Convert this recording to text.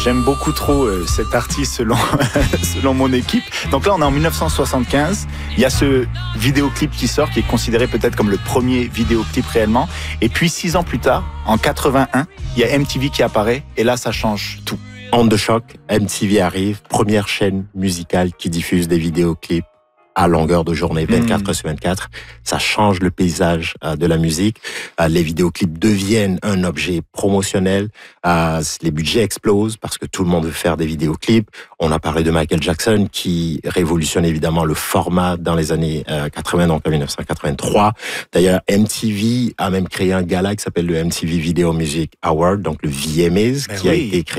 j'aime beaucoup trop cet artiste selon, selon mon équipe. Donc là, on est en 1975. Il y a ce vidéoclip qui sort, qui est considéré peut-être comme le premier vidéoclip réellement. Et puis 6 ans plus tard, en 81, il y a MTV qui apparaît. Et là, ça change tout. Onde de choc, MTV arrive, première chaîne musicale qui diffuse des vidéoclips à longueur de journée, 24 heures sur 24. Ça change le paysage de la musique. Les vidéoclips deviennent un objet promotionnel. Les budgets explosent parce que tout le monde veut faire des vidéoclips. On a parlé de Michael Jackson qui révolutionne évidemment le format dans les années 80, donc en 1983. D'ailleurs, MTV a même créé un gala qui s'appelle le MTV Video Music Award, donc le VMAs, qui a été créé